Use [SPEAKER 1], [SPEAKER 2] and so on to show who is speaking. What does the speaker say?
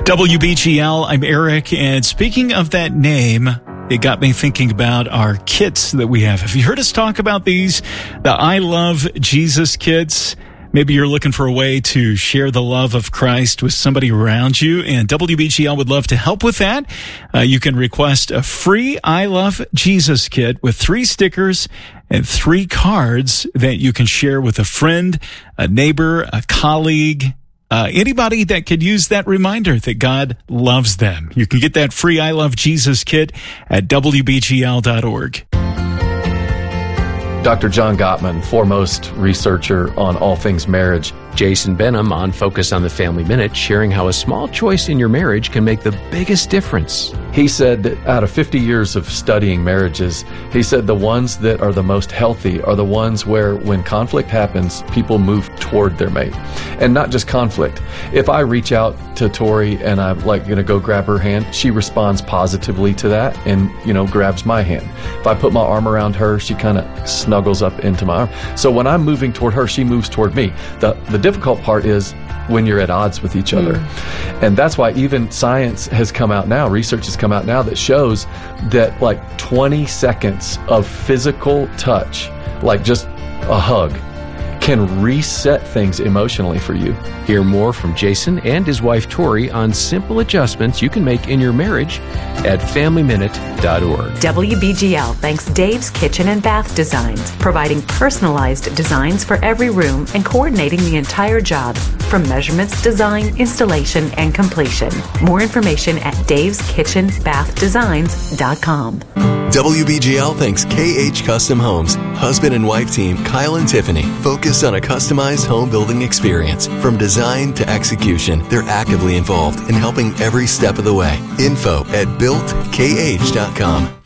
[SPEAKER 1] WBGL, I'm Eric, and speaking of that name, it got me thinking about our kits that we have. Have you heard us talk about these? The I Love Jesus kits? Maybe you're looking for a way to share the love of Christ with somebody around you, and WBGL would love to help with that. You can request a free I Love Jesus kit with 3 stickers and 3 cards that you can share with a friend, a neighbor, a colleague, anybody that could use that reminder that God loves them. You can get that free I Love Jesus kit at WBGL.org.
[SPEAKER 2] Dr. John Gottman, foremost researcher on all things marriage.
[SPEAKER 3] Jason Benham on Focus on the Family Minute, sharing how a small choice in your marriage can make the biggest difference.
[SPEAKER 2] He said that out of 50 years of studying marriages, he said the ones that are the most healthy are the ones where when conflict happens, people move toward their mate. And not just conflict. If I reach out to Tori and I'm like going to go grab her hand, she responds positively to that and, grabs my hand. If I put my arm around her, she kind of snuggles up into my arm. So when I'm moving toward her, she moves toward me. The difficult part is when you're at odds with each other. And that's why even science has come out now, research has come out now that shows that like 20 seconds of physical touch, like just a hug, can reset things emotionally for you.
[SPEAKER 3] Hear more from Jason and his wife Tori on simple adjustments you can make in your marriage at FamilyMinute.org.
[SPEAKER 4] WBGL thanks Dave's Kitchen and Bath Designs, providing personalized designs for every room and coordinating the entire job, from measurements, design, installation, and completion. More information at daveskitchenbathdesigns.com.
[SPEAKER 5] WBGL thanks KH Custom Homes, husband and wife team Kyle and Tiffany, focused on a customized home building experience. From design to execution, they're actively involved in helping every step of the way. Info at builtkh.com.